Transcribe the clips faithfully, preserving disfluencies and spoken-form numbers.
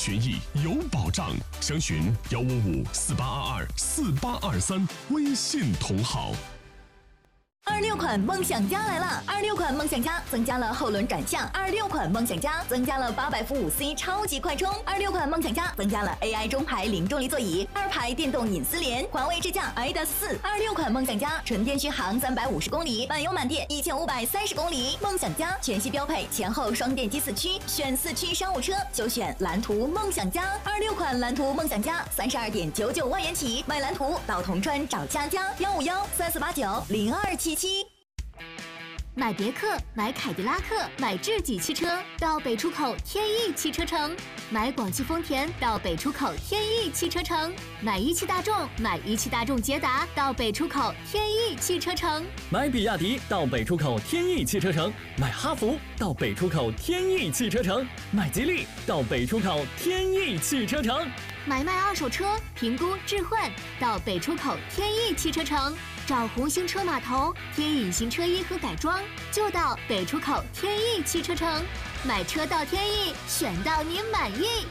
学艺有保障，详询幺五五四八二二四八二三，微信同号。 二六款梦想家来了！二六款梦想家增加了后轮转向，二六款梦想家增加了八百伏五 C 超级快充，二六款梦想家增加了 A I 中排零重力座椅，二排电动隐私联，环卫智驾 I D A S 四。二六款梦想家纯电续航三百五十公里，满油满电一千五百三十公里。梦想家全系标配前后双电机四驱，选四驱商务车就选蓝图梦想家。二六款蓝图梦想家三十二点九九万元起，买蓝图到铜川找佳佳，幺五幺三四八九零二七七。 买别克，买凯迪拉克，买智己汽车到北出口天翼汽车城；买广汽丰田到北出口天翼汽车城；买一汽大众，买一汽大众捷达到北出口天翼汽车城； 买比亚迪到北出口天翼汽车城；买哈弗到北出口天翼汽车城；买吉利到北出口天翼汽车城； 买卖二手车，评估置换到北出口天翼汽车城。找红星车码头贴隐形车衣和改装，就到北出口天翼汽车城。买车到天翼，选到你满意。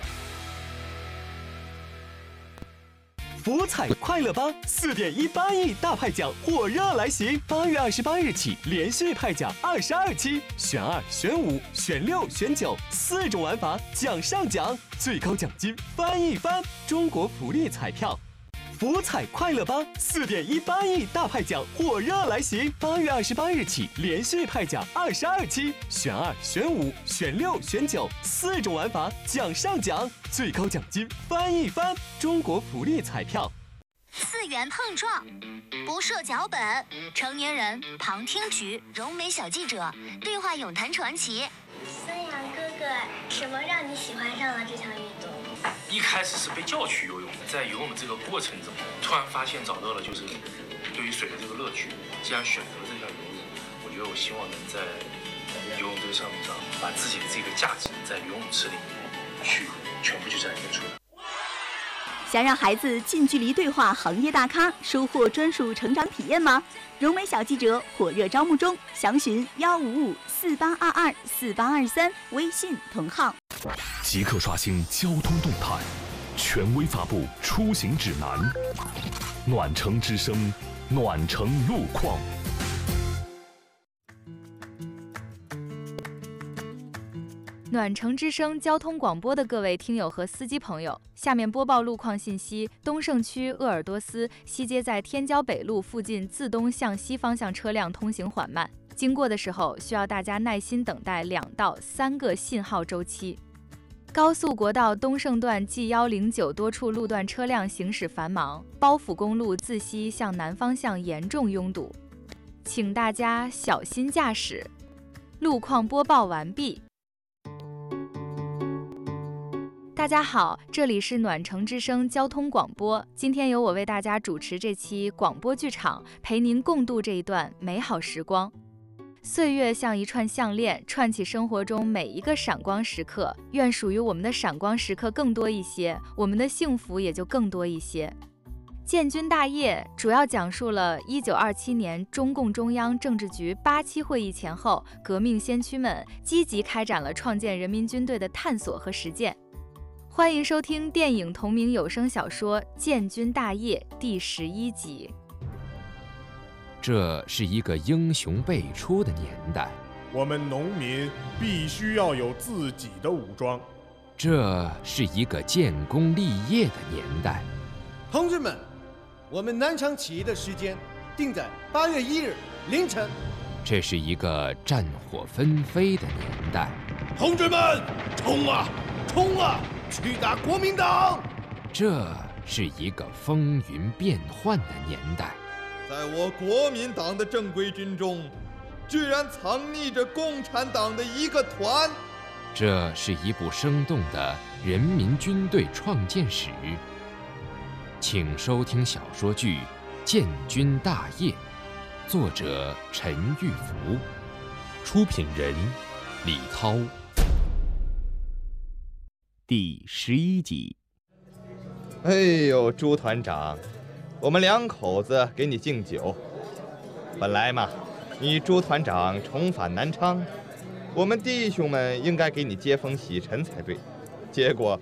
福彩快乐吧，四点一八亿大派奖火热来袭！八月二十八日起，连续派奖二十二期，选二、选五、选六、选九，四种玩法，奖上奖，最高奖金翻一番！中国福利彩票。福彩快乐吧，四点一八亿大派奖火热来袭！八月二十八日起，连续派奖二十二期，选二、选五、选六、选九，四种玩法，奖上奖，最高奖金翻一番！中国福利彩票。 四元碰撞，不设脚本，成年人旁听局，柔美小记者对话咏谈传奇。 孙杨哥哥，什么让你喜欢上了这项运动？ 一开始是被叫去游泳的，在游泳的这个过程中，突然发现找到了就是对于水的这个乐趣。既然选择了这项游泳，我觉得我希望能在游泳这个项目上，把自己的这个价值在游泳池里面去全部去展现出来。 想让孩子近距离对话行业大咖，收获专属成长体验吗？柔美小记者火热招募中，详询幺五五四八二二四八二三，微信同号。 即刻刷新交通动态，权威发布出行指南。暖城之声，暖城路况。 暖城之声交通广播的各位听友和司机朋友，下面播报路况信息：东胜区鄂尔多斯西街在天骄北路附近自东向西方向车辆通行缓慢，经过的时候需要大家耐心等待两到三个信号周期。高速国道东胜段 G 一零九多处路段车辆行驶繁忙，包府公路自西向南方向严重拥堵，请大家小心驾驶。路况播报完毕。大家好，这里是暖城之声交通广播，今天由我为大家主持这期广播剧场，陪您共度这一段美好时光。岁月像一串项链，串起生活中每一个闪光时刻，愿属于我们的闪光时刻更多一些，我们的幸福也就更多一些。建军大业主要讲述了一九二七年中共中央政治局八七会议前后，革命先驱们积极开展了创建人民军队的探索和实践。欢迎收听电影同名有声小说《建军大业》第十一集。 这是一个英雄辈出的年代， 我们农民必须要有自己的武装。 这是一个建功立业的年代， 同志们，我们南昌起义的时间定在八月一日凌晨。 这是一个战火纷飞的年代， 同志们，冲啊，冲啊！去打国民党！ 这是一个风云变幻的年代， 在我国民党的正规军中，居然藏匿着共产党的一个团。 这是一部生动的人民军队创建史。请收听小说剧《建军大业》，作者陈玉福， 出品人李涛。 第十一集。 哎呦，朱团长，我们两口子给你敬酒。本来嘛，你朱团长重返南昌，我们弟兄们应该给你接风洗尘才对。结果